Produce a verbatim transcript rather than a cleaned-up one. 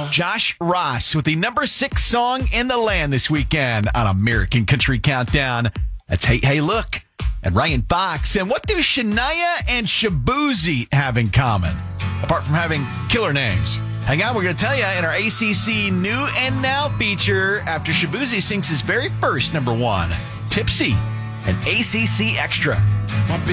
Josh Ross with the number six song in the land this weekend on American Country Countdown. That's Hey, Hey, Look, and Ryan Fox. And what do Shania and Shaboozey have in common, apart from having killer names? Hang on, we're going to tell you in our A C C New and Now feature after Shaboozey sings his very first number one, Tipsy, an A C C Extra.